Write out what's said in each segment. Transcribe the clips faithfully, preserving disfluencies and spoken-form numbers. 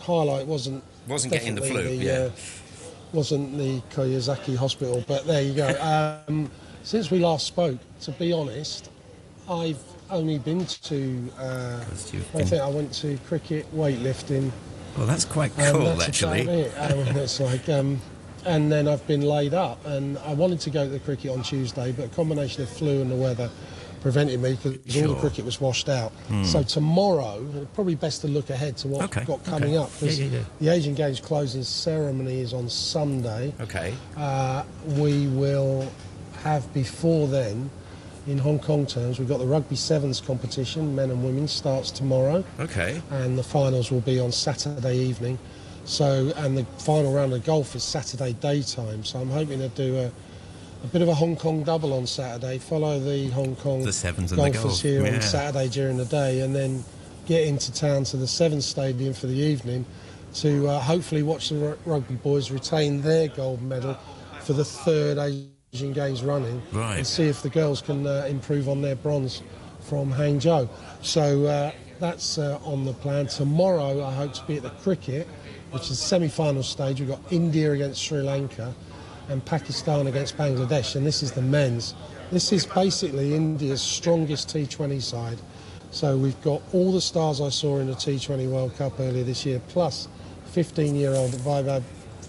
highlight wasn't wasn't getting the flu. The, yeah, uh, wasn't the Koyazaki Hospital, but there you go. um, since we last spoke, to be honest, I've only been to. Uh, I been... think I went to cricket, weightlifting. Well, that's quite cool, that's actually. About it. Um, it's like, um, and then I've been laid up, and I wanted to go to the cricket on Tuesday, but a combination of flu and the weather prevented me because sure. all the cricket was washed out. Hmm. So tomorrow, probably best to look ahead to what okay. we've got coming okay. up, because yeah, yeah, yeah. the Asian Games closing ceremony is on Sunday. Okay. Uh, we will have before then, in Hong Kong terms, we've got the Rugby Sevens competition, men and women, starts tomorrow. Okay. And the finals will be on Saturday evening. So, and the final round of golf is Saturday daytime. So I'm hoping to do a, a bit of a Hong Kong double on Saturday, follow the Hong Kong the sevens and golfers the golf. here yeah. on Saturday during the day, and then get into town to the Sevens Stadium for the evening to uh, hopefully watch the r rugby boys retain their gold medal for the third Asian Games running, right. and see if the girls can uh, improve on their bronze from Hangzhou. So uh, that's uh, on the plan. Tomorrow I hope to be at the cricket, which is the semi-final stage. We've got India against Sri Lanka and Pakistan against Bangladesh, and this is the men's. This is basically India's strongest T twenty side. So we've got all the stars I saw in the T twenty World Cup earlier this year, plus fifteen-year-old Vaibhav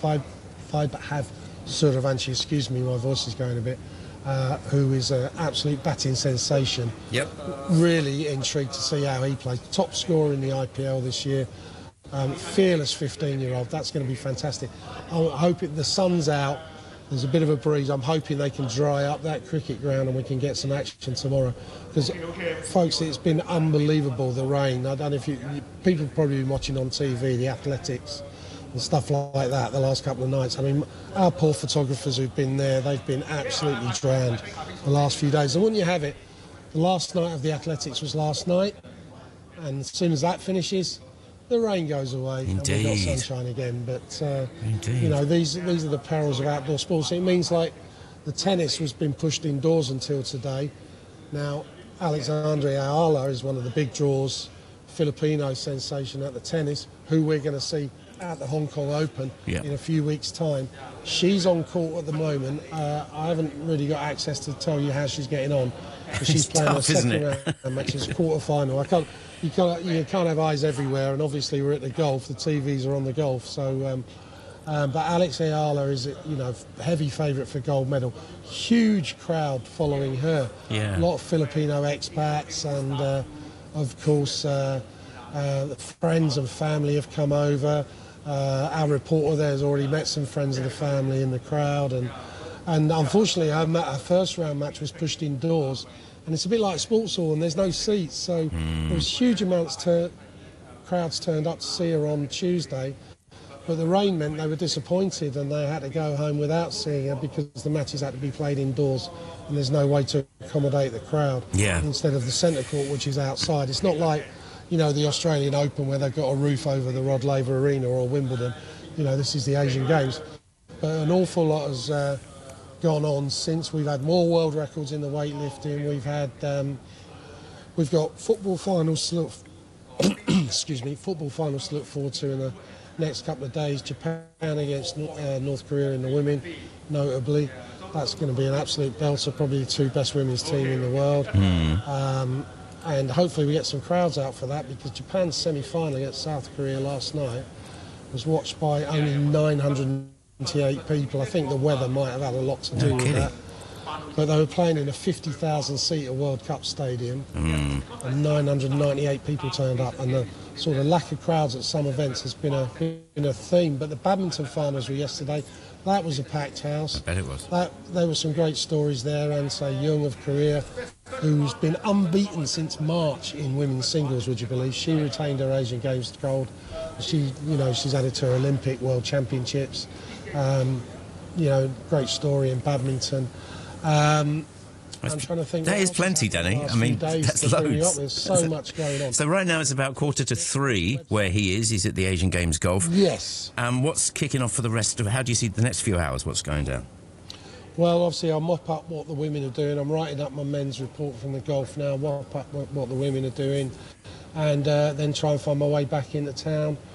Vaibhav Suryavanshi, excuse me, my voice is going a bit, uh, who is an absolute batting sensation. Yep. Really intrigued to see how he plays. Top scorer in the I P L this year. Um, fearless fifteen-year-old. That's going to be fantastic. I hope it, the sun's out. There's a bit of a breeze. I'm hoping they can dry up that cricket ground and we can get some action tomorrow. Because, folks, it's been unbelievable, the rain. I don't know if you, you people have probably been watching on T V, the athletics and stuff like that the last couple of nights. I mean, our poor photographers who've been there, they've been absolutely drowned the last few days. And wouldn't you have it, the last night of the athletics was last night, and as soon as that finishes, the rain goes away. Indeed. And we've got sunshine again. But uh, Indeed. you know, these these are the perils of outdoor sports. It means like the tennis was been pushed indoors until today. Now, Alexandre Ayala is one of the big draws, Filipino sensation at the tennis, who we're going to see at the Hong Kong Open yeah. in a few weeks' time. She's on court at the moment. Uh, I haven't really got access to tell you how she's getting on. But she's playing tough, her second round match, it's quarter final. I can't. You can't, you can't have eyes everywhere, and obviously we're at the golf, the T Vs are on the golf, so, um, um, but Alex Ayala is, you know, heavy favourite for gold medal. Huge crowd following her. Yeah. A lot of Filipino expats, and uh, of course, uh, uh, friends and family have come over. Uh, our reporter there has already met some friends of the family in the crowd, and, and unfortunately our, our first round match was pushed indoors. And it's a bit like sports hall, and there's no seats, so mm. there was huge amounts of crowds turned up to see her on Tuesday. But the rain meant they were disappointed, and they had to go home without seeing her because the matches had to be played indoors, and there's no way to accommodate the crowd. Yeah. Instead of the centre court, which is outside. It's not like, you know, the Australian Open where they've got a roof over the Rod Laver Arena or Wimbledon. You know, this is the Asian Games. But an awful lot has Uh, gone on since. We've had more world records in the weightlifting. We've had, um, we've got football finals to look, excuse me, football finals to look forward to in the next couple of days. Japan against uh, North Korea in the women, notably. That's going to be an absolute belter, probably the two best women's team in the world. Mm. Um, and hopefully we get some crowds out for that, because Japan's semi-final against South Korea last night was watched by only nine hundred twenty-eight people. I think the weather might have had a lot to do no with kidding. that. But they were playing in a fifty thousand seater World Cup stadium, mm. and nine hundred ninety-eight people turned up, and the sort of lack of crowds at some events has been a, been a theme. But the badminton finals were yesterday. That was a packed house. I bet it was. That, there were some great stories there. And so Young of Korea, who's been unbeaten since March in women's singles, would you believe? She retained her Asian Games gold. She, you know, she's added to her Olympic World Championships. Um, you know, great story in badminton. Um, I'm trying to think. There is plenty, Danny. I mean, that's loads. There's so much going on. So right now it's about quarter to three where he is. He's at the Asian Games Golf. Yes. Um, what's kicking off for the rest of... How do you see the next few hours? What's going down? Well, obviously, I'll mop up what the women are doing. I'm writing up my men's report from the golf now, mop up what the women are doing, and uh, then try and find my way back into town.